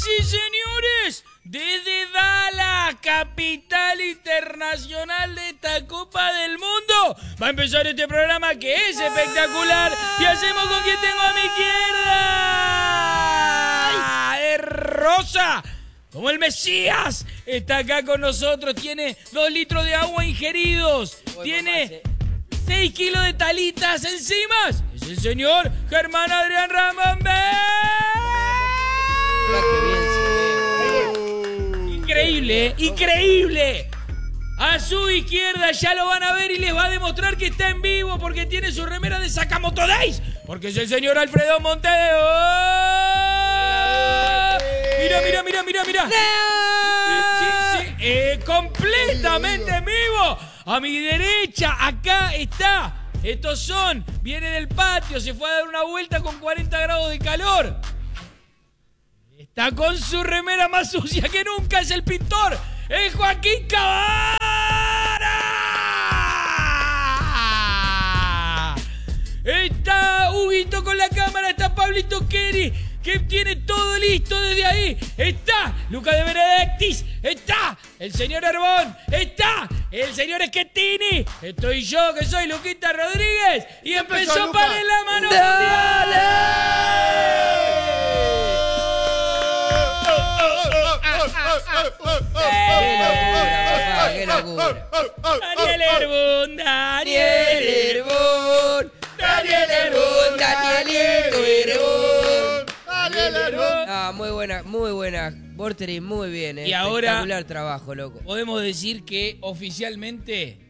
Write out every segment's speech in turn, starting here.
y señores, desde Dallas, capital internacional de esta Copa del Mundo, va a empezar este programa que es espectacular y hacemos con quien tengo a mi izquierda. Es Rosa, como el Mesías, está acá con nosotros, tiene 2 litros de agua ingeridos, tiene 6 kilos de talitas encima. Es el señor Germán Adrián Ramón B. Increíble, increíble. A su izquierda ya lo van a ver y les va a demostrar que está en vivo porque tiene su remera de Sakamoto Days. Porque es el señor Alfredo Monteo. Mira. Sí, completamente en vivo. A mi derecha, acá está. Estos son, viene del patio, se fue a dar una vuelta con 40 grados de calor. Está con su remera más sucia que nunca, es el pintor, es Joaquín Cabara. Está Huguito con la cámara, está Pablito Keri, que tiene todo listo desde ahí. Está Luca de Benedictis, está el señor Herbón, está el señor Schettini, estoy yo que soy Luquita Rodríguez y empezó para la mano ¡Qué locura! Daniel Herbón, Muy buena. Vorterix, muy bien. Y ahora espectacular trabajo, loco. podemos decir que oficialmente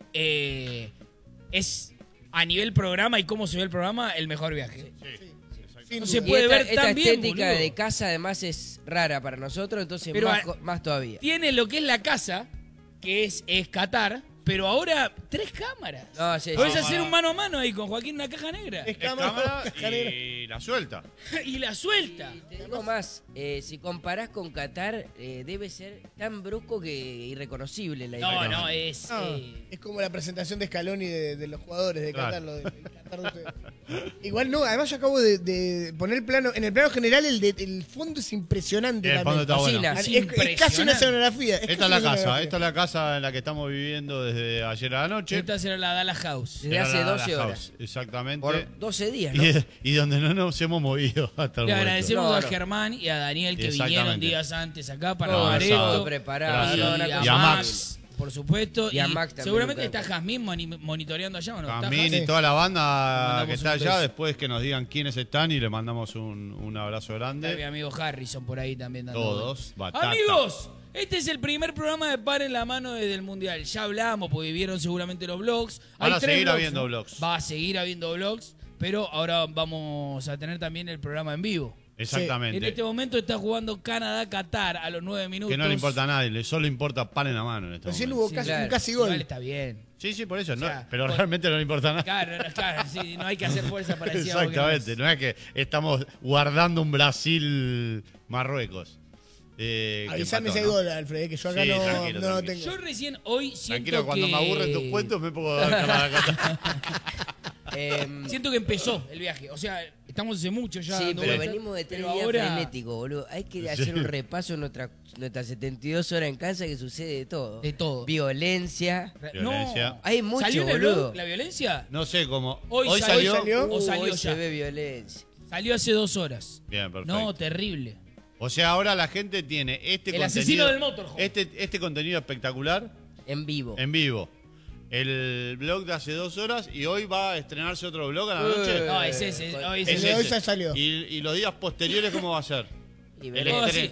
es a nivel programa y cómo se ve el programa el mejor viaje. No se puede ver esta tan bien, estética boludo. de casa además es rara para nosotros, entonces Pero más todavía. Tiene lo que es la casa, que es Qatar, pero ahora 3 cámaras. No, sí, Podés sí. hacer un mano a mano ahí con Joaquín en una caja negra. Es cámara y la suelta. Y la suelta. Y te digo más, si comparás con Qatar, debe ser tan brusco que irreconocible la imagen. No, es... Es como la presentación de Scaloni de los jugadores de Claro. Qatar. Lo de Qatar de ustedes. Igual no, además yo acabo de poner el plano. En el plano general el fondo es impresionante. El fondo también. está bueno. Cocina. Es casi una escenografía. Esta es la casa, esta es la casa en la que estamos viviendo desde ayer a la noche. Esta será la Dallas House. Desde Era hace la 12 Dallas horas. House, exactamente. Por 12 días, ¿no? Y donde no nos hemos movido hasta el Le momento. agradecemos No, a no. Germán y a Daniel que Exactamente. vinieron días antes acá para Todo grabar sábado esto. preparado. Y, No, una a cosa Y a Max, por supuesto. Y a Max también, seguramente Lucas. está Jazmín monitoreando allá, ¿o no? ¿Está Camín Jazmín? y toda la banda Mandamos que está un allá, beso. después que nos digan quiénes están y le mandamos un abrazo Está mi grande. amigo Harrison por ahí también dando Todos. vueltas. Batata. Amigos, este es el primer programa de Par en la Mano desde el Mundial. Ya hablamos, porque vieron seguramente los vlogs. Van Hay a 3 seguir vlogs, habiendo ¿no? vlogs. Va a seguir habiendo vlogs, pero ahora vamos a tener también el programa en vivo. Exactamente. En este momento está jugando Canadá-Qatar a los 9 minutos. Que no le importa a nadie, solo importa pan en la mano en este Recién momento. hubo casi, claro. un casi Igual gol. está bien. Sí, por eso, O sea, no, pero pues- realmente no le importa a nadie. Claro, sí, no hay que hacer fuerza para decir algo que no es. Exactamente, no es que estamos guardando un Brasil-Marruecos. Avisame si hay gol, Alfred, que yo acá Sí, no, tranquilo, no lo tranquilo. tengo. Yo recién hoy siento Tranquilo, cuando que... me aburren tus cuentos me pongo a dar Siento que empezó el viaje. O sea, estamos hace mucho ya. Sí, dando pero vueltas, venimos de 3 pero días ahora- frenéticos, boludo. Hay que hacer un repaso en nuestras 72 horas en casa que sucede de todo. De todo. Violencia. Violencia. No. Hay mucho, ¿Salió en el boludo. blog la violencia? No sé cómo. Hoy Hoy salió. salió. ¿O salió Hoy ya? se ve violencia. Salió hace 2 horas. Bien, perfecto. No, terrible. O sea, ahora la gente tiene este El contenido. asesino del motorhome. Este contenido espectacular En vivo. en vivo. El blog de hace 2 horas y hoy va a estrenarse otro blog a la noche. No, es ese. No, es El ese. de hoy ese. ya salió. Y los días posteriores, ¿cómo va a ser? Y El veremos. sí.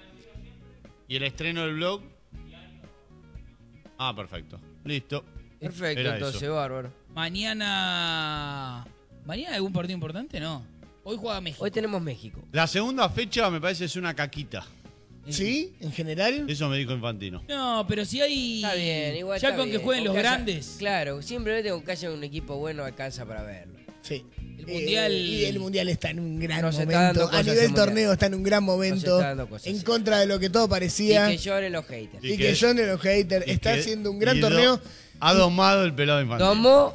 Y el estreno del blog. Ah, perfecto. Listo. Perfecto, Era entonces, eso. bárbaro. ¿Mañana hay algún partido importante? No. Hoy juega México. Hoy tenemos México. La segunda fecha me parece es una caquita. ¿Sí? ¿En general? Eso me dijo Infantino. No, pero si hay... Está bien, igual Ya está con que bien. jueguen Con los que haya- grandes. Claro, simplemente con que haya un equipo bueno alcanza para verlo. Sí. El Mundial- Y el Mundial está en un gran Nos está dando momento. A cosas nivel el Mundial. torneo está en un gran momento. está dando cosas, En sí. contra de lo que todo parecía. Y que lloren los haters. Y que John de los haters está haciendo un gran y torneo. Ha domado el pelado Infantino. Tomó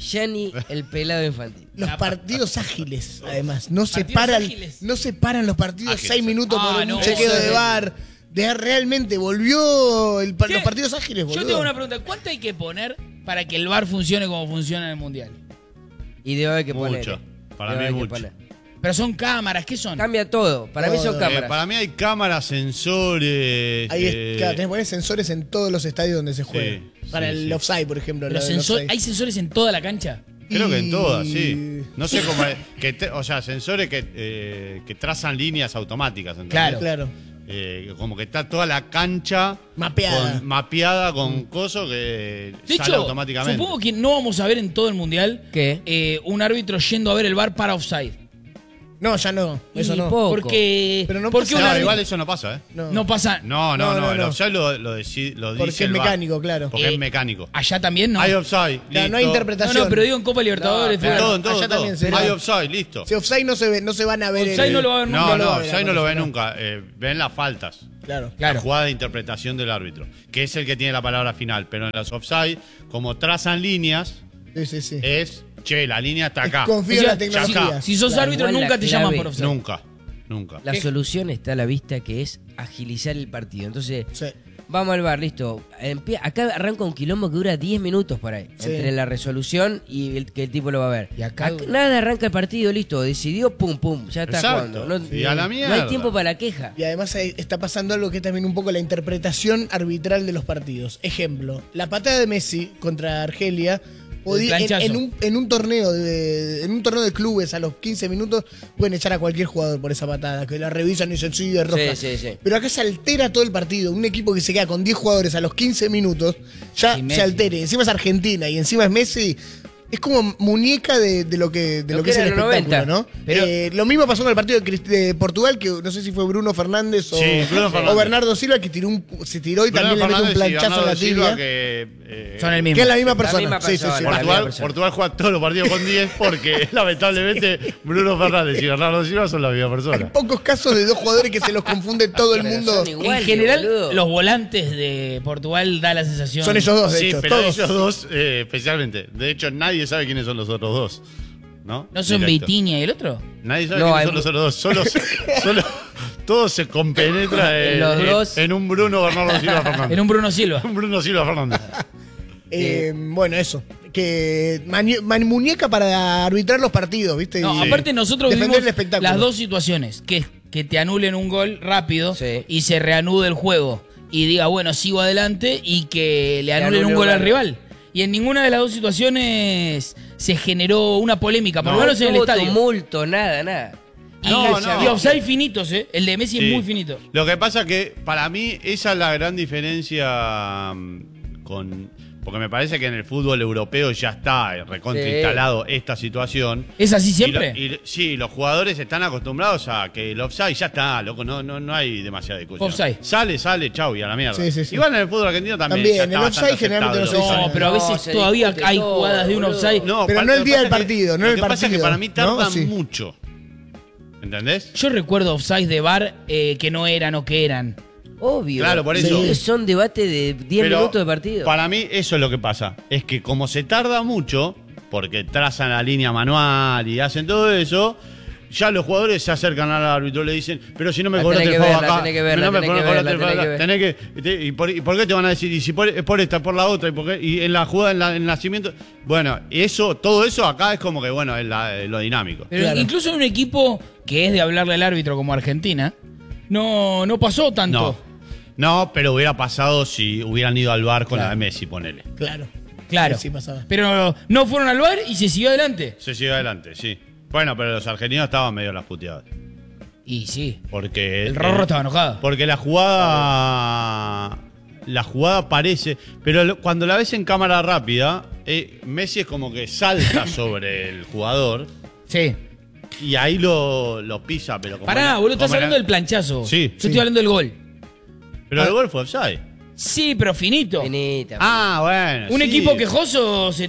Gianni el pelado infantil. Los partidos ágiles, además. No se Partidos paran, ágiles. no se paran los partidos Ágiles. 6 minutos Ah, por un no, chequeo eso de es- VAR. Realmente volvió ¿Qué? los partidos ágiles, boludo. Yo tengo una pregunta. ¿Cuánto hay que poner para que el VAR funcione como funciona en el Mundial? Y debe haber que poner. Mucho. Para Debe mí haber que mucho. poner. Pero son cámaras, ¿qué son? Cambia todo. Para mí son Todo. cámaras. Para mí hay cámaras, sensores. Ahí claro, tenés que poner sensores en todos los estadios donde se juega. Sí, Para sí, el sí. offside, por ejemplo. Pero lo del offside. ¿hay sensores en toda la cancha? Creo que en Y- todas, sí. No sé cómo es. O sea, sensores que trazan líneas automáticas. ¿entendés? Claro. Claro. Como que está toda la cancha Mapeada. mapeada con coso que De sale hecho, automáticamente. supongo que no vamos a ver en todo el Mundial ¿Qué? un árbitro yendo a ver el VAR para offside. No, ya no. Eso Y no. poco. Porque, Pero no porque pasa un No, nada. árbitro- igual eso no pasa, ¿eh? no pasa. No, No, el no. offside lo dice Porque es el VAR. mecánico, claro. Porque es mecánico. Allá también, ¿no? Hay offside, Claro, no hay listo. interpretación. No, pero digo en Copa Libertadores. No, En fútbol. todo, en todo, Allá en todo. también se Hay ve. offside, listo. Si offside no se van a ver. Offside no lo va a ver nunca. No, lo va a ver offside la no lo ve persona. nunca. Ven las faltas. Claro. Claro. La jugada de interpretación del árbitro, que es el que tiene la palabra final. Pero en los offside, como trazan líneas, Sí. es, che, la línea está acá. Confío en O sea, la tecnología. Si sos Claro, árbitro, igual la nunca te clave- llaman por offside. Nunca. La solución está a la vista, que es agilizar el partido. Entonces, Sí. vamos al VAR, listo. Acá arranca un quilombo que dura 10 minutos por ahí. Sí. Entre la resolución y que el tipo lo va a ver. Y acá- Nada, arranca el partido, listo. Decidió, pum, pum. Ya está Exacto. jugando. No, Y a la no mierda. hay tiempo para la queja. Y además está pasando algo que es también un poco la interpretación arbitral de los partidos. Ejemplo, la patada de Messi contra Argelia podía, planchazo. en un torneo de clubes a los 15 minutos pueden echar a cualquier jugador por esa patada, que la revisan y dicen sí, es roja. Sí. Pero acá se altera todo el partido. Un equipo que se queda con 10 jugadores a los 15 minutos ya Y Messi. se altere. Encima es Argentina y encima es Messi. Es como muñeca de lo que es el era en los espectáculo, 90. ¿no? Pero- Lo mismo pasó con el partido de Portugal, que no sé si fue Bruno Fernández o, Sí, Bruno Fernández. o Bernardo Silva, que se tiró y también le metió un Fernández y planchazo en la Bernardo Silva, tibia. que, Son el mismo. Que es la misma persona. misma Sí, sí, persona, sí. la misma Portugal, persona. Portugal juega todos los partidos con 10 porque lamentablemente Bruno Fernández y Bernardo Silva son la misma Hay persona. pocos casos de dos jugadores que se los confunde todo el Pero mundo. son igual. En general, boludo. los volantes de Portugal da la sensación. Son ellos dos, de Sí, hecho. pero Todos. ellos dos especialmente. De hecho, nadie sabe quiénes son los otros dos. ¿No? ¿No son Directo. Vitiña y el otro? Nadie sabe No, quiénes hay son los otros dos. Solo todo se compenetra En los dos. en un Bruno Bernardo Silva Fernández. En un Bruno Silva. Un Bruno Silva Fernández. Bueno, eso. Que muñeca para arbitrar los partidos, ¿viste? No, Y aparte nosotros defender vivimos el espectáculo. las dos situaciones. Que te anulen un gol rápido Sí. y se reanude el juego. Y diga, bueno, sigo adelante y que le anulen un gol al rival. Y en ninguna de las dos situaciones se generó una polémica, por lo No. menos en el hubo estadio. tumulto, nada. Y, No. y offside finitos, ¿eh? El de Messi Sí. es muy finito. Lo que pasa que para mí esa es la gran diferencia porque me parece que en el fútbol europeo ya está recontra Sí. instalado esta situación. ¿Es así siempre? Sí, los jugadores están acostumbrados a que el offside ya está, loco, no hay demasiada discusión. Offside. Sale, chau, y a la mierda. Sí. Igual en el fútbol argentino también. También, ya el está offside bastante generalmente no se aceptado. dice No, pero a No, veces se todavía discute hay todo, jugadas de un boludo. offside. Pero no el día del partido, no lo el que pasa es que partido, para mí tardan ¿no? Sí. mucho. ¿Entendés? Yo recuerdo offside de VAR que no eran o que eran. Obvio. Claro, por eso. Sí, son debate de 10 Pero minutos de partido. Para mí eso es lo que pasa. Es que como se tarda mucho, porque trazan la línea manual y hacen todo eso, ya los jugadores se acercan al árbitro y le dicen, pero si no me La cobraste tenés el que favor ver, la acá, tenés que ver, no la me tenés que cobraste ver, el la favor tenés acá, que tenés que, ¿y por qué te van a decir? Y si es por esta, por la otra, y en la jugada, en el nacimiento, bueno, todo eso acá es como que, bueno, es lo dinámico. Pero Claro. incluso en un equipo que es de hablarle al árbitro como Argentina, no pasó tanto. No, pero hubiera pasado si hubieran ido al bar con Claro. la de Messi, ponele. Claro. Sí, pasaba. Pero no fueron al VAR y se siguió adelante. Se siguió adelante, sí. Bueno, pero los argentinos estaban medio las puteadas. Y sí. Porque El Rorro estaba enojado. Porque la jugada parece, pero cuando la ves en cámara rápida, Messi es como que salta sobre el jugador Sí. y ahí lo pisa, pero como Pará, boludo, estás hablando del planchazo. Sí. Yo estoy hablando del gol. Pero el gol fue offside. Sí, pero finito. Finita. Ah, bueno. Un sí. equipo quejoso se te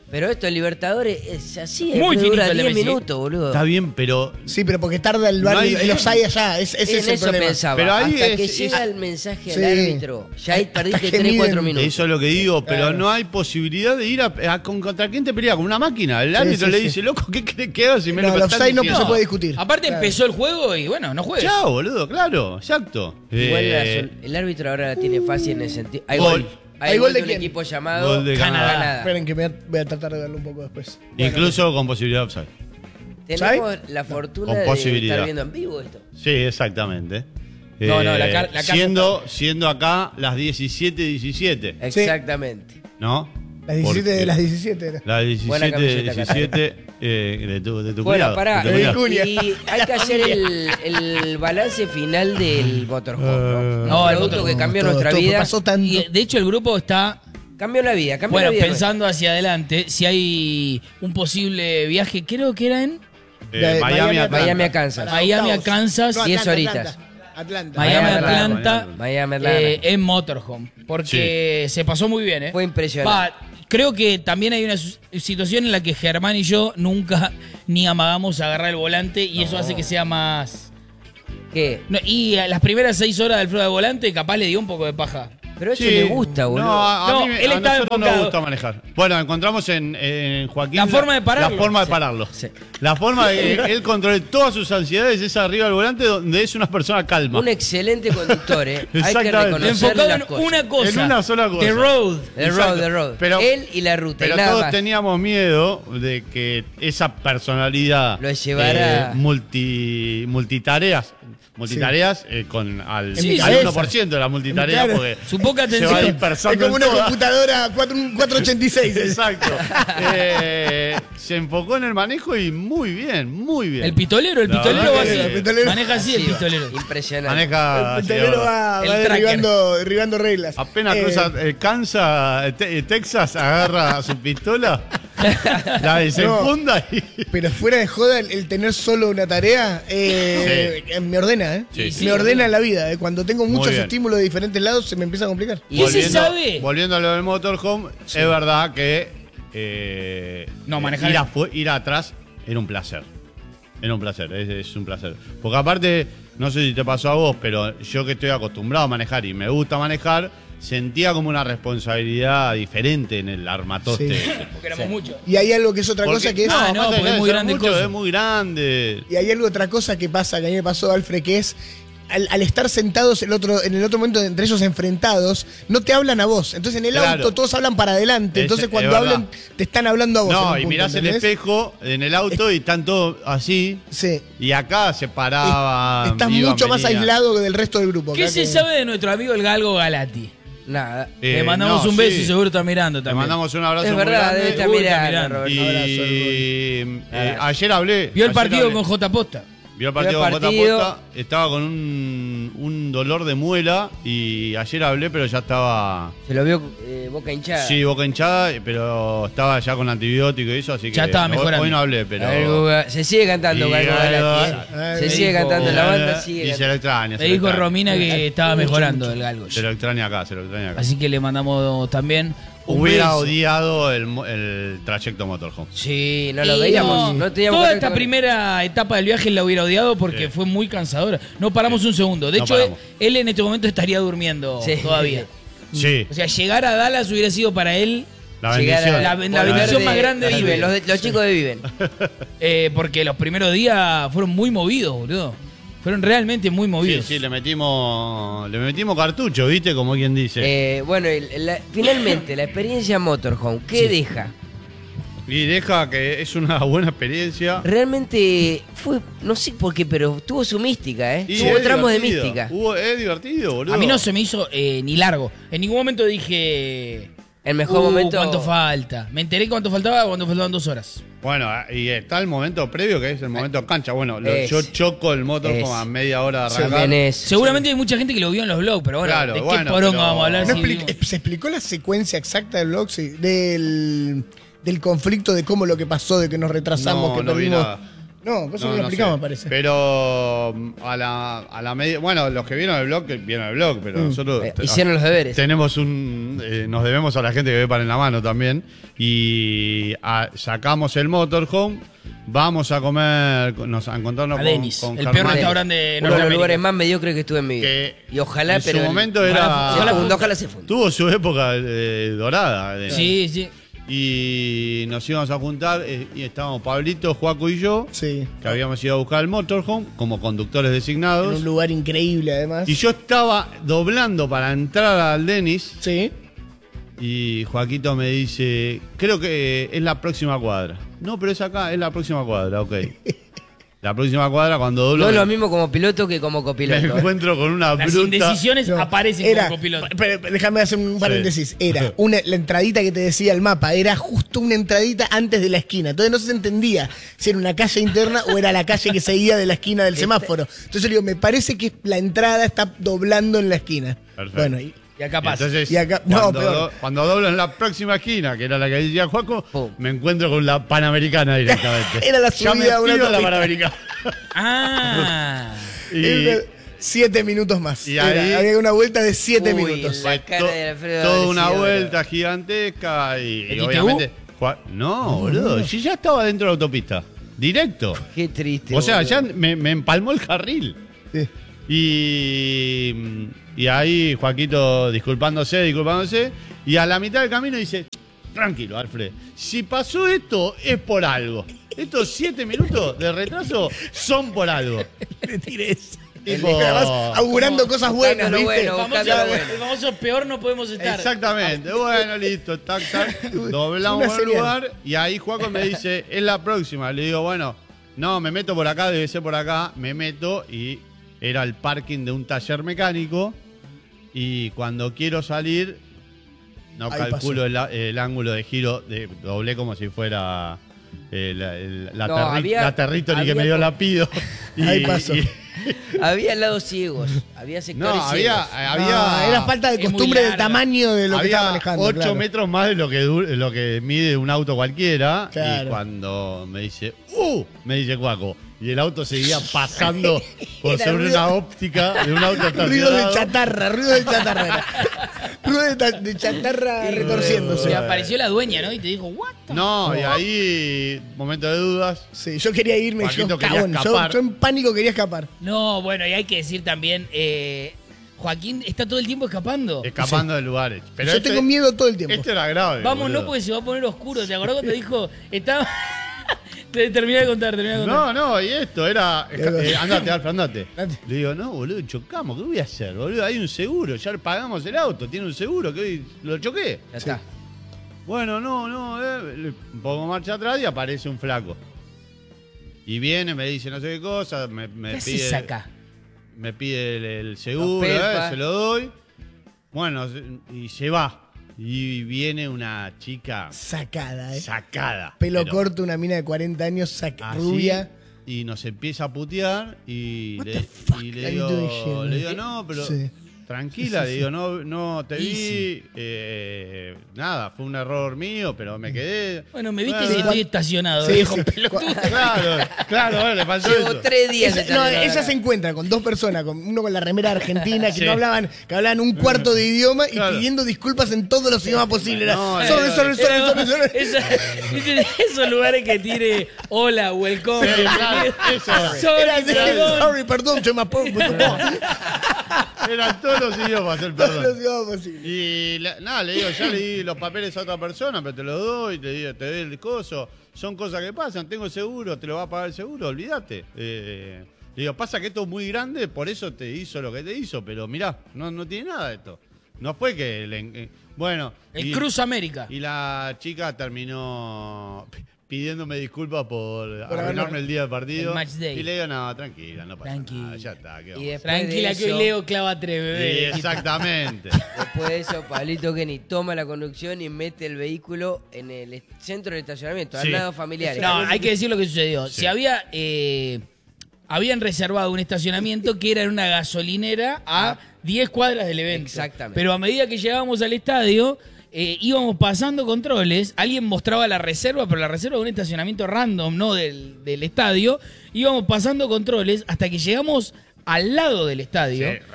Pero esto, el Libertadores, es así, Muy es que dura finito el de 10 Messi. minutos, boludo. Está bien, pero Sí, pero porque tarda el No bar, hay el offside allá. Ese En es el eso problema. pensaba. Pero ahí hasta que es- llega es- el mensaje Sí. al árbitro, ya ahí Hasta perdiste que 3-4 miden. minutos. eso es lo que digo, pero Claro. no hay posibilidad de ir contra quién te pelea, con una máquina. El Sí, árbitro sí, le sí. dice, loco, ¿qué crees que haga si me No, lo el están offside no diciendo? se puede discutir. Aparte Claro. empezó el juego y bueno, no juegues. Chao, boludo, claro, exacto. Igual Eh, el árbitro ahora la tiene fácil en el sentido. Hay Gol. gol. Hay ¿Hay gol gol de de un quién? equipo llamado Gol de Canadá. Esperen que voy a tratar de verlo un poco después. incluso con posibilidad de offside. Tenemos la fortuna Con de posibilidad. estar viendo en vivo esto. Sí, exactamente. No, no, la casa siendo acá las 17:17, Exactamente. ¿no? Las 17 Porque de las 17 era. Las Buena 17, camiseta, 17 de tu Bueno, cuñado, pará. de tu cuñado. Cuña. Y hay que hacer el balance final del motorhome, ¿no? No, Un el producto motorhome. que cambió Todo, nuestra todo, vida. pasó tanto. Y de hecho el grupo está, Cambió la vida, cambió bueno, la vida. pensando hacia adelante, si hay un posible viaje, creo que era en Miami, Atlanta. Miami a Kansas. Para Miami a octavos. Kansas, 10 Atlanta, horitas. Atlanta. Miami, Miami, Atlanta, Miami, Atlanta. en motorhome, porque se pasó muy bien, ¿eh? Fue impresionante. Creo que también hay una situación en la que Germán y yo nunca ni amagamos a agarrar el volante y eso hace que sea más... ¿Qué? No, y a las primeras 6 horas del flow de volante capaz le dio un poco de paja. Pero eso Sí. le gusta, boludo. No, a No, mí, él a estaba nosotros nos enfocado. gusta manejar. Bueno, encontramos en Joaquín La forma de pararlo. La forma de Sí. pararlo. Sí. La forma de que él controle todas sus ansiedades es arriba del volante donde es una persona calma. Un excelente conductor, ¿eh? Hay que Exactamente. reconocer Enfocado las en cosas. una cosa. En una sola cosa. The road. The road, the road. Pero- Él y la ruta, Pero y nada todos más. teníamos miedo de que esa personalidad Lo llevara- multitareas con al, En mi al cabeza. 1% de la multitarea Claro. porque Su poca se atención. va Es dispersando como en una todas. computadora 486. Exacto. Se enfocó en el manejo y muy bien, muy bien. El pistolero La va verdad así. que el pistolero- Maneja así el Sí, pistolero. Impresionante. Maneja El petrolero va El tracker. derribando reglas. apenas cruza Kansas, Texas, agarra su pistola, la desenfunda y Pero fuera de joda, el tener solo una tarea me ordena, ¿eh? Sí, sí. Me ordena la vida. Cuando tengo muchos bien. estímulos de diferentes lados, se me empieza a complicar. Y ¿Qué se sabe? Volviendo a lo del motorhome, es verdad que No, manejar- ir atrás era un placer. Era un placer, es un placer. Porque aparte, no sé si te pasó a vos, pero yo que estoy acostumbrado a manejar y me gusta manejar, sentía como una responsabilidad diferente en el armatoste. Sí. ese. Porque éramos muchos. Y hay algo que es otra cosa que es. no, más allá porque de es muy ser grande el mucho, coso. es muy grande. Y hay algo otra cosa que pasa, que a mí me pasó, Alfred, que es al estar sentados en el otro momento entre ellos enfrentados, no te hablan a vos. Entonces en el Claro. auto todos hablan para adelante. Es- Entonces es cuando verdad. hablan, te están hablando a vos. en No, un y punto, mirás el ¿entendés? espejo en el auto y están todos así. Sí. Y acá se paraban. Estás iban, mucho más venían. aislado que del resto del grupo. ¿Qué Acá se que- sabe de nuestro amigo el Galgo Galati? Nada. Le mandamos no, un beso sí. y seguro está mirando Le también. mandamos un abrazo Es muy verdad, grande. debe estar Uy, está mirando, mirando. Roberto. Y Abrazo, ayer hablé. Vio el ayer partido hablé. con J. Posta. Vio el partido Vio el con J. partido. Posta. Estaba con un dolor de muela. Y ayer hablé, pero ya estaba. Se lo vio boca hinchada. Sí, boca hinchada, pero estaba ya con antibiótico y eso. Así que Ya estaba hoy- mejorando. Hoy no hablé, pero. Se sigue cantando Y Galgo Galati, algo- Se me sigue dijo- cantando la banda, sigue Y se cantando. lo extraña. Me dijo Romina que estaba mejorando el Galgo. Se lo extraña acá, se lo extraña acá. Así que le mandamos también un Hubiera beso. odiado el trayecto motorhome. Sí, no lo Y veíamos. No teníamos toda contacto esta con él. primera etapa del viaje la hubiera odiado porque Sí. fue muy cansadora. No paramos un segundo. De No hecho, paramos. él en este momento estaría durmiendo Sí. todavía. Sí, O sea, llegar a Dallas hubiera sido para él, la Llegar bendición. a- La volver bendición más grande de Viven, Viven. los chicos de Viven. porque los primeros días fueron muy movidos, boludo. Fueron realmente muy Sí, movidos. sí, le metimos cartucho, ¿viste? Como quien dice. Bueno, finalmente, la experiencia Motorhome, ¿qué deja? Y deja que es una buena experiencia. Realmente fue, no sé por qué, pero tuvo su mística, ¿eh? Y Tuvo es tramos de divertido. mística. Es divertido, boludo. A mí no se me hizo ni largo. En ningún momento dije... El mejor momento. ¿Cuánto falta? Me enteré cuánto faltaba cuando faltaban 2 horas. Bueno, y está el momento previo que es el momento cancha. Bueno, Es. yo choco el motor Es. como a media hora de Sí, arrancar. bien es. Seguramente hay mucha gente que lo vio en los blogs, pero bueno, Claro, ¿de qué bueno, poronga pero- vamos a hablar? ¿No si expli- vimos? ¿Se explicó la secuencia exacta del blog? Sí, del conflicto, de cómo lo que pasó, de que nos retrasamos, No, que no vi perdimos. nada. No, eso no lo explicamos, me parece. Pero a la media. Bueno, los que vieron el blog, pero nosotros. Hicieron los deberes. Tenemos nos debemos a la gente que ve Pan en la Mano también. Y sacamos el motorhome. Vamos a comer, a encontrarnos A Denny's, con el Germán. peor restaurante de Uno de los Norteamérica. lugares más mediocres que estuve en mi vida. Y ojalá, en pero. su momento era. Ojalá se funda. Tuvo su época dorada. Sí, sí. Y nos íbamos a juntar y estábamos Pablito, Joaco y yo, Sí. que habíamos ido a buscar el motorhome como conductores designados. En un lugar increíble, además. Y yo estaba doblando para entrar al Denny's Sí. y Joaquito me dice, creo que es la próxima cuadra. No, pero es acá, es la próxima cuadra, ok. La próxima cuadra cuando doblo No es lo mismo como piloto que como me copiloto. encuentro con una Las bruta. indecisiones No, aparecen era, como copiloto. pero déjame hacer un paréntesis. Era la entradita que te decía el mapa, era justo una entradita antes de la esquina. Entonces no se entendía si era una calle interna o era la calle que seguía de la esquina del semáforo. Entonces yo digo, me parece que la entrada está doblando en la esquina. Perfecto. Bueno, Y acá pasa. Entonces, Y acá- no, cuando, peor. cuando doblo en la próxima esquina, que era la que decía Joaco, Pum. me encuentro con la Panamericana directamente. Era la Ya me subida a una pido la autopista. Panamericana. Ah. Y, era 7 minutos más. Y ahí- había una vuelta de 7 Uy, minutos. la cara de Alfredo toda haber una sido, vuelta gigantesca y ¿El obviamente. No, boludo, yo ya estaba dentro de la autopista. Directo. Qué triste. O sea, boludo. ya me empalmó el carril. Sí. Y ahí Joaquito disculpándose, y a la mitad del camino dice, tranquilo, Alfred, si pasó esto es por algo. Estos 7 minutos de retraso son por algo. Le tiré eso. Tipo- Además, augurando cosas buenas, Buscando lo ¿viste? bueno, El buscando lo bueno. famoso peor no podemos estar. Exactamente, bueno, listo, tac, tac, doblamos Una el señal. lugar y ahí Juaco me dice, es la próxima. Le digo, bueno, no, me meto por acá, debe ser por acá, me meto y era el parking de un taller mecánico y cuando quiero salir no Ahí calculo pasó. el ángulo de giro, doblé como si fuera No, había- la territory que había me dio co- la pido. Ahí pasó. Había lados ciegos, había sectores No, había, ciegos. Era falta de Es muy costumbre del larga. tamaño de lo que estaba había manejando. 8 claro. metros más de lo que mide un auto cualquiera. Claro. Y cuando me dice, me dice Guaco. Y el auto seguía pasando por Era sobre ruido- una óptica de un auto Ruido de estacionado. chatarra, ruido de chatarra. era. Ruido de chatarra retorciéndose. Y apareció la dueña, ¿no? Y te dijo, ¿what? No, y ahí, momento de dudas. Sí, yo quería irme, Joaquito yo quería cagón. escapar. Yo en pánico quería escapar. No, bueno, y hay que decir también, Joaquín está todo el tiempo escapando. Escapando de lugares. Pero yo tengo miedo todo el tiempo. Este era grave. Vamos, no, boludo. porque se va a poner oscuro. ¿Te acordás cuando te dijo, estaba... Terminé de contar. No, y esto era. Andate, Alfa, andate. Andate. Le digo, no, boludo, chocamos, ¿qué voy a hacer, boludo? Hay un seguro, ya pagamos el auto, tiene un seguro, que hoy lo choqué. Ya está. Bueno, pongo marcha atrás y aparece un flaco. Y viene, me dice no sé qué cosa, me ¿Qué haces pide. acá? Me pide el seguro, Los pelpas. se lo doy. Bueno, y se va. Y viene una chica Sacada, sacada. Pelo pero corto, una mina de 40 años, así, rubia. Y nos empieza a putear y What le, the fuck y are le you doing digo, here? no, pero Sí. tranquila, Sí, sí, le digo, no te Easy. vi, nada, fue un error mío, pero me quedé. Bueno, me viste Bueno, si estoy estacionado, Sí, viejo sí. pelotudo. Claro, bueno, le pasó Llevo eso. 3 días. No, ella se encuentra con dos personas, uno con la remera argentina, que Sí. no hablaban, que hablaban un cuarto de idioma y Claro. pidiendo disculpas en todos los idiomas posibles. Era, No, sorry. Esos lugares que tiene hola, welcome. Sí, claro, eso era. Sorry, Era de, perdón. sorry, perdón, yo me Eran todos los idiomas el Todos los perdón. idiomas posibles. Y nada, le digo, ya le di los papeles a otra persona, pero te los doy, te doy el coso. Son cosas que pasan, tengo seguro, te lo va a pagar el seguro, olvídate. Le digo, pasa que esto es muy grande, por eso te hizo lo que te hizo, pero mirá, no tiene nada de esto. No fue que... bueno... El Cruz América. Y la chica terminó pidiéndome disculpas por arruinarme haber- el día del partido. el match day. Y le digo, no, tranquila, no pasa Tranquila. nada, ya está. ¿qué Y vamos a después Tranquila de que hoy eso- Leo clava 3, hacer? bebé. Sí, exactamente. Después de eso, Pablito Kenny toma la conducción y mete el vehículo en el centro del estacionamiento, Sí. al lado familiar. No, hay que decir lo que sucedió. Sí. Si habían reservado un estacionamiento que era en una gasolinera a 10 cuadras del evento. Exactamente. Pero a medida que llegábamos al estadio, íbamos pasando controles, alguien mostraba la reserva, pero la reserva de un estacionamiento random, no del estadio. Íbamos pasando controles hasta que llegamos al lado del estadio. Sí,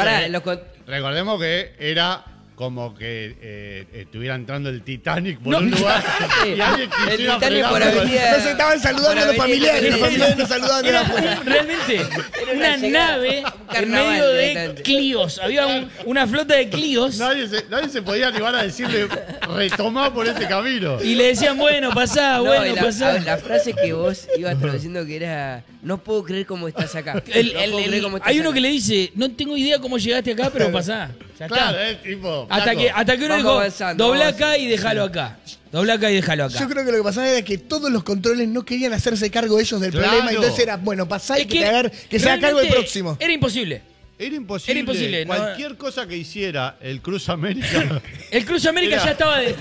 recordemos que era como que estuviera entrando el Titanic por un lugar y alguien El quisiera Titanic por frenarlo. avenida. Nos estaban saludando a los familiares. Los familiares nos saludaban de Era afuera. realmente una nave en carnaval medio de directamente. Clios. Había una flota de Clios Nadie se podía animar a decirle retomá por este camino. y le decían, bueno, pasá, No, bueno, y pasá. la frase que vos ibas traduciendo que era: no puedo creer cómo estás acá. No puedo creer cómo estás Hay uno acá. que le dice, no tengo idea cómo llegaste acá, pero pasá. Ya está. Claro, tipo. Hasta que uno Vamos dijo, avanzando, dobla vamos acá y déjalo acá. Dobla acá y déjalo acá. Yo creo que lo que pasaba era que todos los controles no querían hacerse cargo ellos del Claro. problema. Entonces era, bueno, pasá y Es que se haga cargo el realmente próximo. Era imposible. Era imposible. Era imposible, ¿no? Cualquier cosa que hiciera el Cruz América El Cruz América Era- ya estaba de...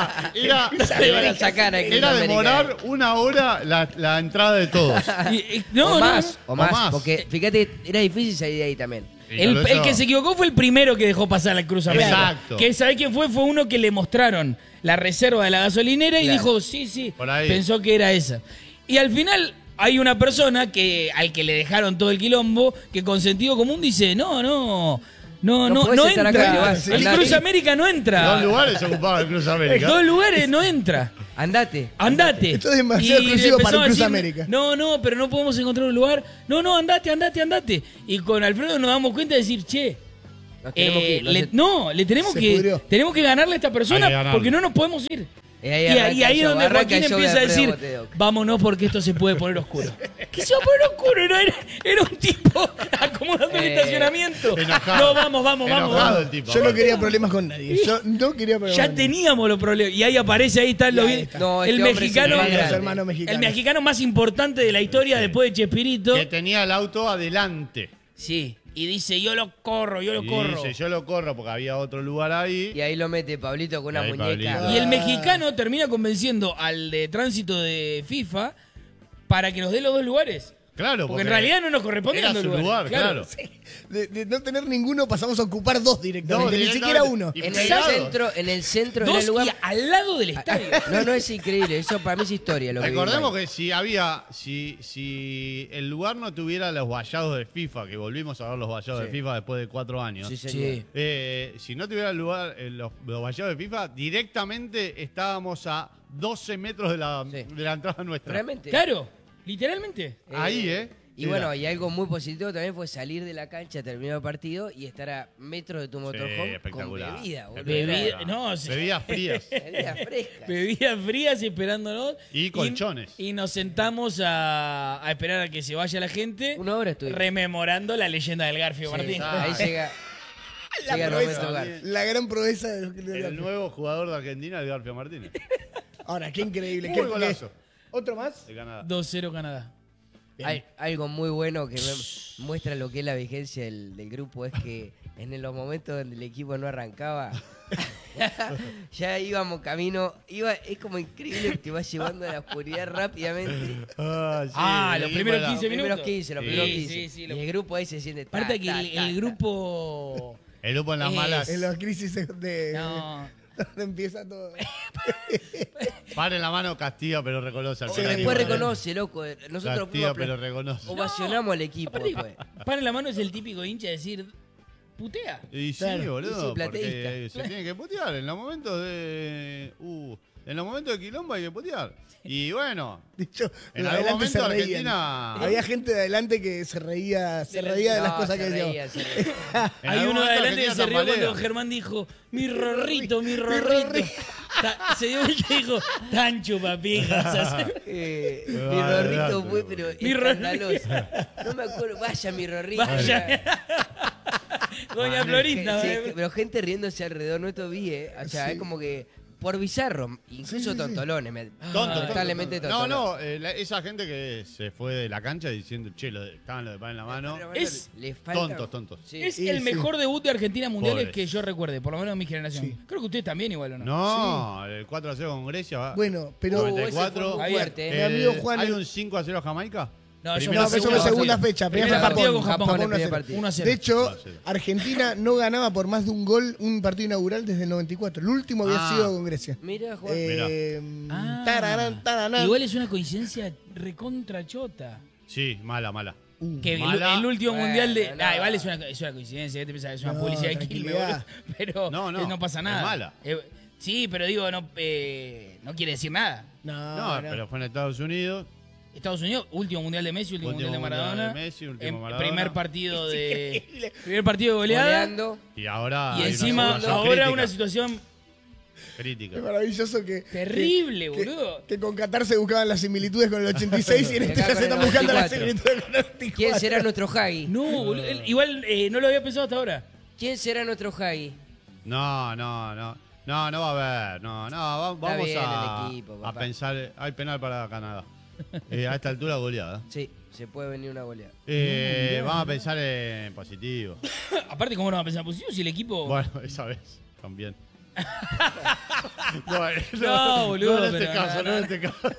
era Se van a sacar a Cruz era América. demorar una hora la entrada de todos. No, o no, más, no. o más, más. porque fíjate, era difícil salir de ahí también. El que se equivocó fue el primero que dejó pasar la Cruz América. Exacto. Que ¿sabe quién fue? Fue uno que le mostraron la reserva de la gasolinera y Claro. dijo, sí, Por ahí. pensó que era esa. Y al final hay una persona al que le dejaron todo el quilombo que con sentido común dice, no podés estar acá, te entra. vas, El andate. Cruz América no entra. Dos lugares ocupaba el Cruz América. Dos lugares no entra. Andate. Andate. Esto es demasiado Y exclusivo para empezamos el Cruz a América. No, pero no podemos encontrar un lugar. No, andate. Y con Alfredo nos damos cuenta de decir, che, Nos tenemos que ir. le tenemos Se que pudrió. tenemos que ganarle a esta Hay persona que ganarle. porque no nos podemos ir. Y Y ahí ahí, arranca el es show, donde arranca Joaquín el show de empieza a Alfredo decir, Botedoc. vámonos porque esto se puede poner oscuro. ¿Qué se va a poner oscuro? No, era un tipo acomodando el estacionamiento. Enojado. No, vamos. Enojado el tipo. Yo no quería problemas con nadie. Yo no quería problemas Ya con nadie. teníamos los problemas. Y ahí aparece, ahí están Y los ahí bien- está. No, el este hombre mexicano. es el más Los grande. hermanos mexicanos. El mexicano más importante de la historia después de Chespirito. Que tenía el auto adelante. Sí. Y dice, yo lo corro. Y dice, yo lo corro porque había otro lugar ahí. Y ahí lo mete Pablito con una Ahí muñeca. Pablito. Y el mexicano termina convenciendo al de tránsito de FIFA para que nos dé los dos lugares. Claro, Porque en realidad no nos correspondían era los su lugares, lugar, claro. De no tener ninguno pasamos a ocupar dos directamente, No, ni siquiera uno. Y En el pegados. centro era Dos el lugar. y al lado del estadio. No, es increíble. Eso para mí es historia. Lo que Recordemos vivimos que si el lugar no tuviera los vallados de FIFA, que volvimos a ver los vallados de Sí. FIFA después de 4 años. ahí. Sí, señor. Sí. Si no tuviera el lugar, los vallados de FIFA, directamente estábamos a 12 metros de la entrada nuestra. Realmente. Claro, literalmente. Ahí, Y Era. bueno, y algo muy positivo también fue salir de la cancha, terminar el partido y estar a metros de tu motorhome con espectacular. bebida, boludo. Bebida, no, sí. Bebidas Bebidas frías. frescas. Bebidas frías esperándonos. Y colchones. Y nos sentamos a esperar a que se vaya la gente. Una hora estuvimos. rememorando la leyenda del Garfio Sí, Martín. ahí llega. La llega el proeza, momento Garfio. la gran proeza de El nuevo jugador de Argentina, el Garfio Martínez, Ahora, qué increíble. Muy golazo. ¿Otro más? de Canadá. 2-0 Canadá. Hay algo muy bueno que muestra lo que es la vigencia del grupo es que en los momentos donde el equipo no arrancaba, ya íbamos camino, es como increíble que te vas llevando a la oscuridad rápidamente. Los primeros 15 Los primeros minutos. 15, los Sí, primeros sí, 15. sí, Y el grupo ahí se siente... Aparte que el grupo... El grupo en las Es- malas. En las crisis de... No. Donde empieza todo. Pare la mano, castiga, pero reconoce al O final. después reconoce, loco. Nosotros Castiga, fuimos pero reconoce. ovacionamos al equipo Aparte, después. para la mano es el típico hincha de decir, putea. Y sí, Claro. boludo, Y sí, plateísta. porque se tiene que putear. En los momentos de... en los momentos de quilombo hay que putear. Y bueno, De hecho, en los algún adelante momento se reían. Argentina... Había gente de adelante que se reía de las cosas que decíamos. en Hay algún uno de momento adelante que Argentina se rió tambalea. cuando Germán dijo, mi rorrito. Se dio vuelta y dijo, tan chupapijas. Mi Rorrito fue, pero Mi escandaloso. No me acuerdo. Vaya, mi Rorrito. Vaya. Doña Florinda. Sí, pero gente riéndose alrededor nuestro vi, O sea, es como que por bizarro, incluso tontolones. Lamentablemente No, tontolones. esa gente que se fue de la cancha diciendo, che, estaban los de pan en la mano. Pero, es le falta- tontos. Sí. Es Sí, el sí. mejor debut de Argentina mundiales Pobres. que yo recuerde, por lo menos en mi generación. Sí. Creo que ustedes también igual o no. No, el 4-0 con Grecia va. Bueno, pero... ese fue 94. muy fuerte, Mi amigo Juan... ¿Hay un 5-0 a Jamaica? No, eso Primera No, pero eso fue segunda fecha. Primera Primer fue partido Japón. con Japón, Japón el 1 a primer 0. partido. 1-0. De hecho, 1-0. Argentina no ganaba por más de un gol un partido inaugural desde el 94. El último había sido con Grecia. Mira, Juan. Tararán, tararán. Igual es una coincidencia recontra chota. Sí, mala. Que Mala. el último Bueno, mundial de. no. igual es una coincidencia, ¿qué te pensás? Es una No, publicidad de Quilmes, tranquilidad. boludo. Pero No, pasa es nada. mala. Sí, pero digo, no quiere decir nada. No, pero fue en Estados Unidos. Estados Unidos, último mundial de Messi, último mundial de Maradona. Primer partido de. Increíble. Primer partido de goleada. Goleando. Y ahora. Y hay encima, situación ahora crítica. una situación Crítica. Es maravilloso que. terrible, que- boludo. Que con Qatar se buscaban las similitudes con el 86 y en este Acá ya con se están el buscando las 94. similitudes con el 94. ¿Quién será nuestro Hagi? No, boludo. Igual no lo había pensado hasta ahora. ¿Quién será nuestro Hagi? No va a haber. Vamos bien a, el equipo, a papá. pensar. Hay penal para Canadá. A esta altura goleada. Sí, se puede venir una goleada. Vamos a pensar en positivo. Aparte, ¿cómo no va a pensar positivo si el equipo. Bueno, esa vez también. No, boludo, No en este pero caso, no, no en este caso.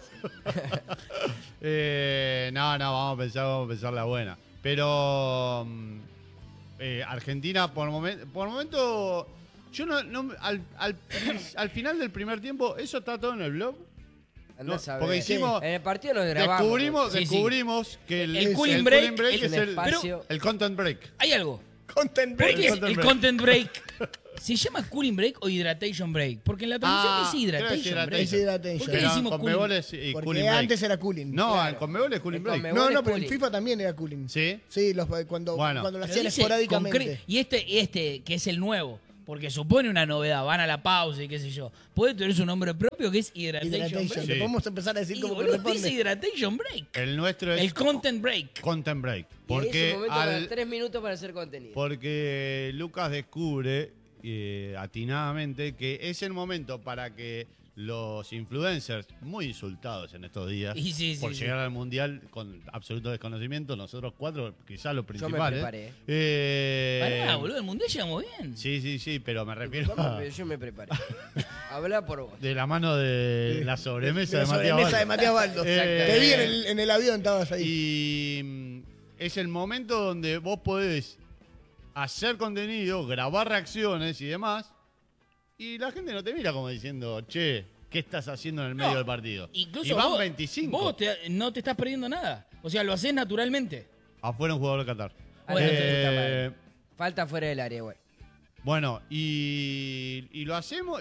Vamos a pensar la buena. Pero Argentina, por momento, yo al final del primer tiempo, ¿eso está todo en el blog? Andá No, a saber. porque hicimos- En el partido nos grabamos. Sí. Que El cooling break es es un el, espacio. el content break. Hay algo. Content ¿Por break. qué content el break. content break se llama cooling break o hydratation break? Porque en la transmisión dice creo que es hydratation break. Es hydratation. ¿Por qué Pero decimos con cooling? Conmebol es y Porque cooling break. antes era cooling. No, Claro. en Conmebol es cooling En break. Conmebol. No, es pero en cooling. FIFA también era cooling. ¿Sí? Sí, cuando Bueno. lo Pero hacían dice esporádicamente. y este, que es el nuevo, porque supone una novedad, van a la pausa y qué sé yo. Puede tener su nombre propio que es hydratation, Hydratation. break. Sí. Le podemos empezar a decir Y, como boludo, dice corresponde. hydratation break. El nuestro es El content break. content break. Y es Porque, un momento para 3 minutos para hacer contenido. porque Lucas descubre atinadamente que es el momento para que los influencers, muy insultados en estos días, Y sí, por sí. llegar al mundial con absoluto desconocimiento, nosotros cuatro, quizás los Yo me principales. preparé. Pará, boludo, el mundial llegamos bien. Sí, pero me refiero ¿Cómo? a, Pero yo me preparé. Habla por vos. de la mano de la sobremesa La de Matías sobremesa de Baldo. Matías Baldo. Eh, Te vi en el avión, estabas ahí. Y es el momento donde vos podés hacer contenido, grabar reacciones y demás, y la gente no te mira como diciendo, che, ¿qué estás haciendo en el medio del partido? Incluso y van vos, 25. Vos no te estás perdiendo nada. O sea, lo haces naturalmente. Afuera un jugador de Qatar. Bueno, Falta fuera del área, güey. Bueno, y lo hacemos,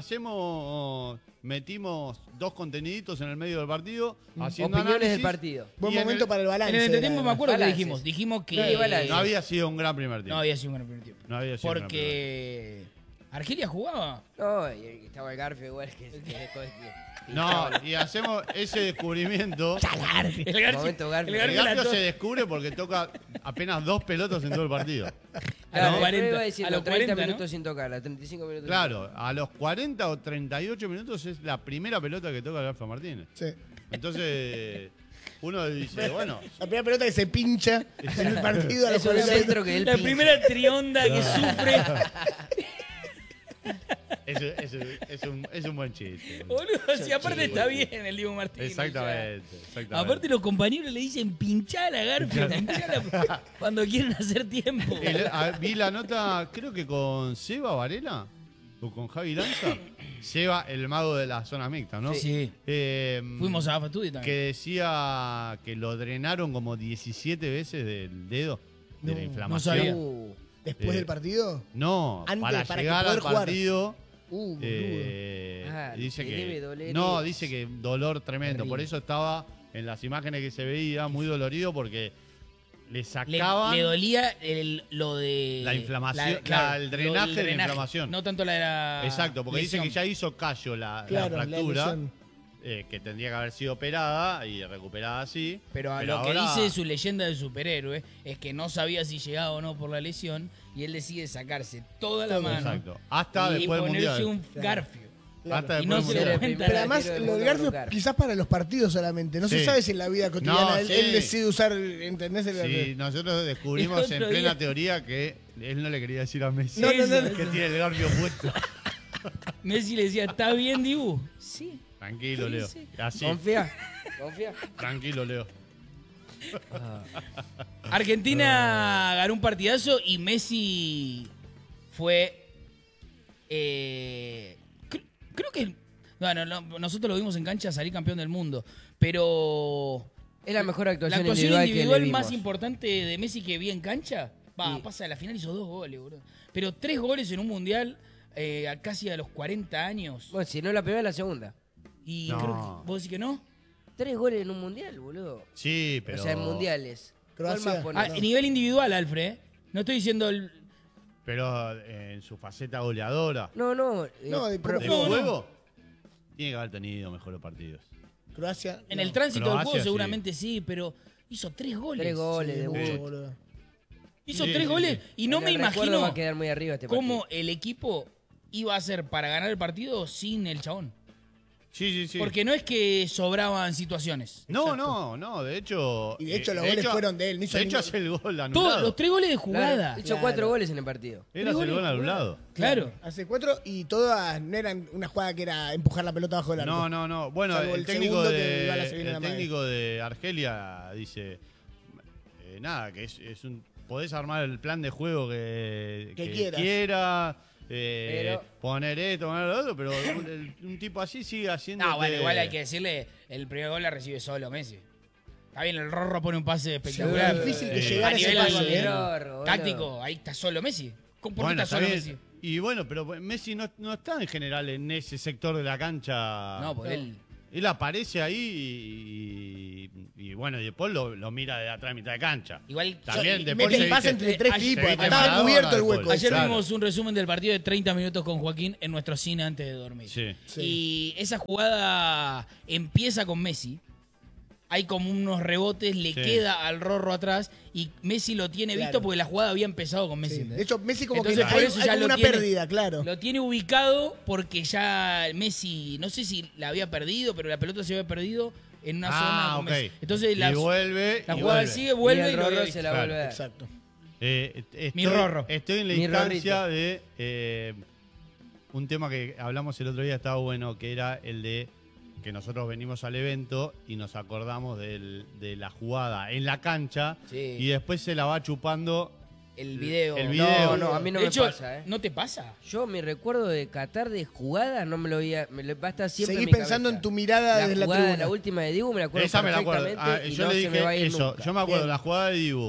metimos 2 conteniditos en el medio del partido, haciendo Opiniones del análisis. partido. Buen y en momento el- para el balance. En el entretiempo me acuerdo que Balances. dijimos. Dijimos Sí, que balance. No había sido un gran primer tiempo. no había sido un gran primer tiempo. No había sido un gran primer Porque Argelia jugaba. No, y estaba el Garfio igual No, y hacemos ese descubrimiento. El Garfio, Momento Garfio. el El Garfio la Garfio to- se descubre porque toca apenas 2 pelotas en todo el partido. A los Claro, 40, iba a diciendo, los 30 40, ¿no? minutos sin tocar, a 35 minutos. Claro, a los 40 o 38 minutos es la primera pelota que toca el Garfio Martínez. Sí. Entonces, uno dice, bueno, La primera pelota que se pincha en el partido a los Es un 40 centro que él La pincha. primera trionda que sufre. es un buen chiste. Boludo, si aparte chido, está bien el Diego Martínez. Exactamente, ya. exactamente. Aparte los compañeros le dicen pinchala, Garfio, pinchala cuando quieren hacer tiempo. Vi la nota, creo que con Seba Varela o con Javi Lanza. Seba, el mago de la zona mixta, ¿no? Sí. Fuimos a AFA Studio Que también. decía que lo drenaron como 17 veces del dedo, de la No inflamación. sabía. Después del partido. No, Antes, para para que llegar poder al jugar. partido. Boludo. Dice te que debe doler no, eso. dice que dolor tremendo. Terrible. Por eso estaba en las imágenes que se veía muy dolorido porque le Le sacaban dolía lo de... La inflamación, el lo drenaje del de la inflamación. No tanto la de la Exacto, porque lesión. dice que ya hizo callo la Claro, la fractura, lesión. que tendría que haber sido operada y recuperada así. Pero lo ahora- que dice su leyenda de superhéroe es que no sabía si llegaba o no por la lesión y él decide sacarse toda la mano Exacto. Hasta y después del ponerse mundial. un garfio. Hasta Y no después se del le mundial. cuenta. Pero además, Tiro del lo del mundo Garfio brutal. quizás para los partidos solamente. No se Sí. sabe si en la vida cotidiana No, él, sí. él decide usar, ¿entendés? Sí, nosotros descubrimos El en otro plena día- teoría que él no le quería decir a Messi No, no, no, que tiene el garfio puesto. Messi le decía, ¿está bien, Dibu? Sí. Tranquilo, Leo. Sí. Así, Confía, confía. tranquilo, Leo. Argentina ganó un partidazo y Messi fue... creo que... Bueno, nosotros lo vimos en cancha salir campeón del mundo, pero... Es la mejor actuación, la actuación individual, individual que le más vimos. importante de Messi que vi en cancha, pasa a la final, hizo 2 goles, boludo. Pero 3 goles en un mundial casi a los 40 años. Bueno, si no la primera, la segunda. Y No. creo que, ¿vos decís que no? 3 goles en un mundial, boludo. Sí, pero... O sea, en mundiales. ¿Cuál Croacia. más pone? A nivel individual, Alfred, ¿eh? No estoy diciendo el... Pero en su faceta goleadora. No. No, de pro- ¿De No, juego? Tiene que haber tenido mejores partidos. Croacia. En no. el tránsito del Croacia, juego sí. seguramente sí, pero hizo 3 goles. 3 goles Sí, de mucho, Wood. boludo. Hizo Sí, 3 sí, goles sí. y no En me el recuerdo imagino va a quedar muy arriba este cómo partido. el equipo iba a hacer para ganar el partido sin el chabón. Sí. Porque no es que sobraban situaciones. No, de hecho... Y de hecho los goles fueron de él, no hizo De hecho ningún- hace el gol anulado. Todos los 3 goles de Claro, jugada. hizo Claro. 4 goles en el partido. Era el gol anulado. Claro. Hace 4 y todas no eran una jugada que era empujar la pelota bajo el arco. No. Bueno, Salvo el el técnico segundo que Dybala se viene a la el madre. técnico de Argelia dice... nada, que es un... Podés armar el plan de juego que quieras. quiera, Pero- poner esto, poner lo otro, pero un tipo así sigue haciendo... No, bueno, igual hay que decirle, el primer gol la recibe solo Messi. Está bien, el Rorro pone un pase espectacular. es difícil que Eh, llegara a ese nivel pase, ¿eh? Rorro, táctico, ahí está solo Messi. ¿Por qué Bueno, está está solo bien. Messi? Y bueno, pero Messi no está en general en ese sector de la cancha. No, porque él... Él aparece ahí y bueno, y después lo mira de atrás de mitad de cancha. Igual También Y después mete se el pase viste- entre 3 ayer- tipos. se viste Estaba Maradona cubierto el después. hueco. Ayer Claro. vimos un resumen del partido de 30 minutos con Joaquín en nuestro cine antes de dormir. Sí. Sí. Y esa jugada empieza con Messi. Hay como unos rebotes, le Sí. queda al Rorro atrás y Messi lo tiene visto Claro. porque la jugada había empezado con Messi. Sí. ¿entendés? De hecho, Messi como Entonces, que por hay, eso hay ya como lo una tiene- pérdida, claro. Lo tiene ubicado porque ya Messi, no sé si la había perdido, pero la pelota se había perdido en una zona con ok. Messi. Entonces la y vuelve. la y jugada vuelve. sigue, vuelve y y, el lo Rorro había se la Claro. vuelve a dar. Exacto. Estoy, Rorro. estoy en la Mi instancia de un tema que hablamos el otro día, estaba bueno, que era el de que nosotros venimos al evento y nos acordamos de la jugada en la cancha Sí. y después se la va chupando el video. El video. No, a mí no de me hecho, pasa, ¿no te pasa? Yo mi recuerdo de Qatar de jugada no me lo voy a... va a estar siempre Seguís en mi pensando cabeza. en tu mirada desde la jugada, tribuna. la última de Dibu me la acuerdo Esa me la acuerdo. perfectamente y Yo no le se me va a dije ir eso. nunca. Yo me acuerdo Bien. la jugada de Dibu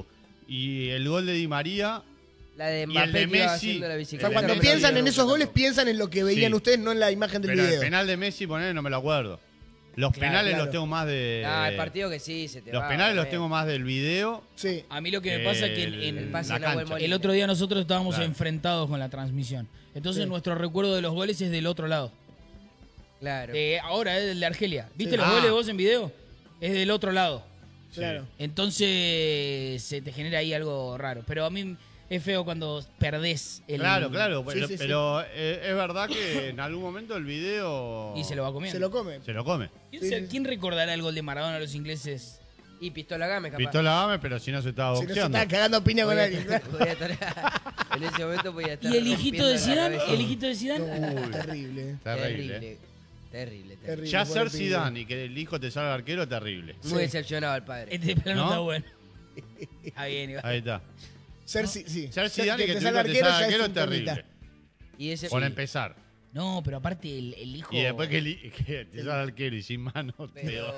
y el gol de Di María. La de y el Mbappé de que iba Messi. haciendo la O bicicleta. sea, cuando Messi piensan no en me esos acuerdo. goles, piensan en lo que veían Sí. ustedes, no en la imagen del Pero el video. penal de Messi, poner no me lo acuerdo. Los penales claro. los tengo más de. Ah, el partido que sí, se te Los va. penales los obviamente. tengo más del video. Sí. A mí lo que me pasa es que en el pase la de Nahuel cancha. Molina. el otro día nosotros estábamos Claro. enfrentados con la transmisión. Entonces Sí. nuestro recuerdo de los goles es del otro lado. Claro. Ahora es el de Argelia. ¿Viste Sí. los Ah. goles vos en video? Es del otro lado. Claro. Entonces se te genera ahí algo raro. Pero a mí es feo cuando perdés el... Claro, Sí, sí, sí. pero es verdad que en algún momento el video. Y se lo va comiendo. Se lo come. Se lo come. ¿Quién recordará el gol de Maradona a los ingleses? Y Pistola Game, capaz. Pistola Game, pero si no se estaba Si no se boxeando. está cagando a piña con Podía alguien. estar- podía estar- en ese momento podía estar ¿Y el hijito de rompiendo la Zidane? cabeza. ¿El hijito de Zidane? No, terrible. Terrible. Terrible. Terrible. Ya pobre ser pibe. Zidane y que el hijo te salga arquero, terrible. Muy decepcionado el padre. Este plano ¿No? está bueno. Está bien, igual. Ahí está. Sí. Ser Zidane y que te tu salga hijo te salga ya arquero, un temita. terrible. Y ese Por empezar. No, pero aparte el hijo... Y después que te salga arquero y sin manos, Pero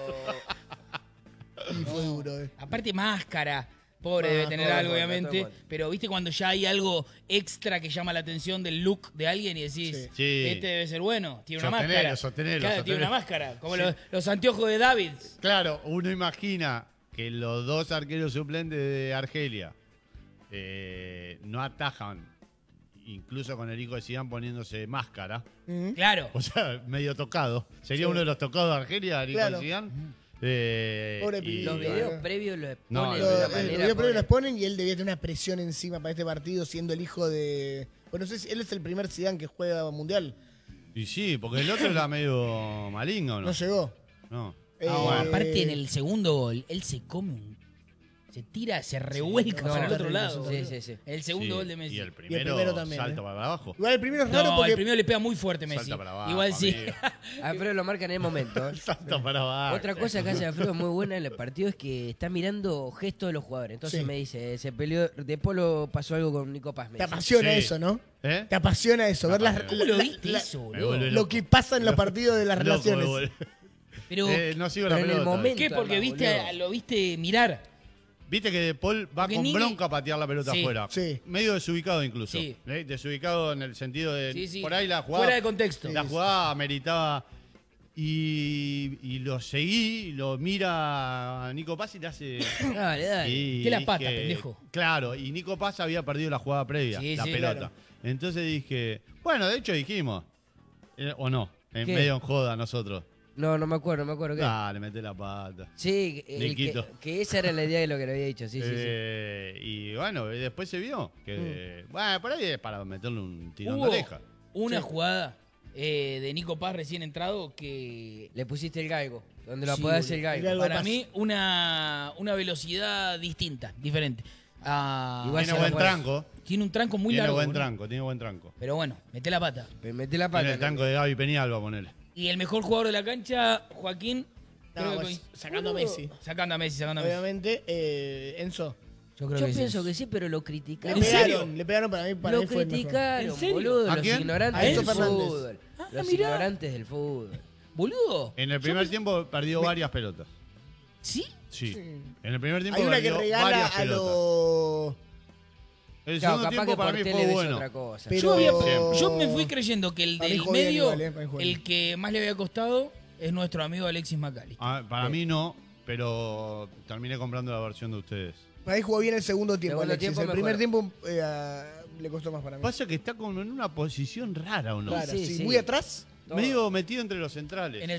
Y fue duro, Aparte máscara. Pobre, Ah, debe tener todo algo, igual, obviamente. todo igual. Pero viste cuando ya hay algo extra que llama la atención del look de alguien y decís, Sí. Sí. este debe ser bueno, tiene una Sostenelo, máscara. sostenelo, Claro, tiene sostenelo. una máscara. Como Sí. los anteojos de David. Claro, uno imagina que los dos arqueros suplentes de Argelia no atajan, incluso con el hijo de Zidane poniéndose máscara. Claro. O sea, medio tocado. Sería Sí. uno de los tocados de Argelia, el hijo Claro. de Zidane. Pobre Y- pibe. los videos previos los No, ponen no, de una Los manera. videos previos los pobre. ponen y él debía tener una presión encima para este partido siendo el hijo de... Bueno, no sé si él es el primer Zidane que juega mundial. Y sí, porque el otro era medio maligno, ¿no? No llegó. No. No, aparte en el segundo gol, él se come Se tira, se revuelca no, para el otro terrible, lado. sí, boludo. sí, sí. El segundo Sí, gol de Messi. Y el primero, primero también, salta para abajo. Igual el primero es raro No, porque el primero le pega muy fuerte Messi. Salta para abajo, Igual sí. amigo. Alfredo lo marca en el momento. Salta para abajo. Otra cosa que hace Alfredo muy buena en el partido es que está mirando gestos de los jugadores. Entonces Sí. me dice, se peleó, de Polo pasó algo con Nico Paz. me te dice. apasiona Sí. eso, ¿no? ¿Eh? Te apasiona eso, ver las, apasiona. ¿Cómo lo viste eso, Me boludo? vuelve lo loco. que pasa en los partidos de las Loco, relaciones. me vuelve. Pero, No sigo pero la en el pelota. momento- ¿qué? Porque además, viste, boludo. lo viste mirar. Viste que De Paul va Porque con Nini- bronca a patear la pelota Sí. afuera. Sí. Medio desubicado incluso. Sí. Desubicado en el sentido de. Sí, sí. Por ahí la jugada. Fuera de contexto. La jugada meritaba. Y lo seguí, lo mira a Nico Paz y le hace. Dale, dale. y ¿Qué la dije- pata, pendejo? Claro, y Nico Paz había perdido la jugada previa, Sí, la sí, pelota. claro. Entonces dije. Bueno, de hecho dijimos. O no, en ¿Qué? medio en joda nosotros. No me acuerdo qué. Dale, mete la pata. Sí, Niquito. que esa era la idea de lo que le había dicho, sí, sí, sí. Y bueno, y después se vio que. Bueno, por ahí es para meterle un tirón de Hubo oreja. una jugada de Nico Paz recién entrado que Le pusiste el galgo, donde lo Sí, podés boludo. el galgo. El galgo. para Paz. mí una velocidad distinta, diferente. Igual Tiene se buen la tranco. Tiene un tranco muy Tiene largo. buen boludo. tranco, tiene buen tranco. Pero bueno, mete la pata. Me metí la Tiene pata. el tranco de Gaby Peñalba, ponele. Y el mejor jugador de la cancha, Joaquín. No, creo que pues, coin- sacando a Messi. Sacando a Messi, sacando a Messi. Obviamente, Enzo. Yo creo Yo que pienso sí. que sí, pero lo Le criticaron. ¿En serio? pegaron para mí Lo fue el mejor. criticaron, ¿En serio? boludo, ¿A los quién? ignorantes A del Enzo Fernández. fútbol. Ah, Los mirá. ignorantes del fútbol. Boludo. En el primer tiempo perdió varias pelotas. ¿Sí? Sí. En el primer tiempo Hay una que perdió regala varias a pelotas. los... El Claro, segundo capaz tiempo que para por mí tele fue ves bueno. otra cosa. Pero- Yo me fui creyendo que el Para mí del jugó bien medio, igual, para mí jugó bien. el que más le había costado, es nuestro amigo Alexis McAllister. Para mí no, pero terminé comprando la versión de ustedes. Para mí jugó bien el segundo tiempo, Segundo Alexis. tiempo El primer mejor. tiempo le costó más para mí. Pasa que está como en una posición rara, ¿o no? Claro, Sí, sí, sí. muy atrás. Todo. Medio metido entre los centrales. En el